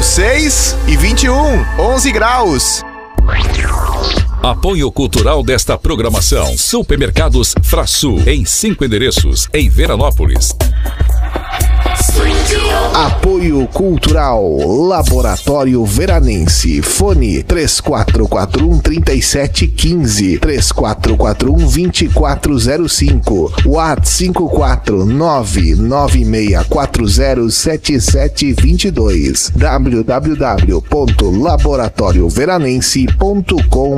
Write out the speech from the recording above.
6 e 21, 11 graus. Apoio cultural desta programação: Supermercados Frasul, em 5 endereços, em Veranópolis. Apoio cultural Laboratório Veranense. Fone 3441-3715, 3441-2405, WhatsApp 54996407722, www.laboratorioveranense.com.br.